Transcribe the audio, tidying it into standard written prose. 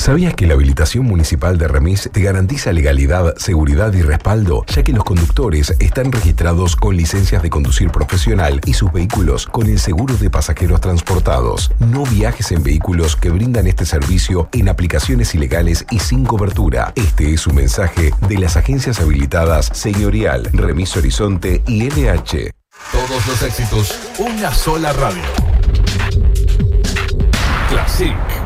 ¿Sabías que la habilitación municipal de Remis te garantiza legalidad, seguridad y respaldo, ya que los conductores están registrados con licencias de conducir profesional y sus vehículos con el seguro de pasajeros transportados? No viajes en vehículos que brindan este servicio en aplicaciones ilegales y sin cobertura. Este es un mensaje de las agencias habilitadas Señorial, Remis Horizonte y LH. Todos los éxitos, una sola radio. Classic.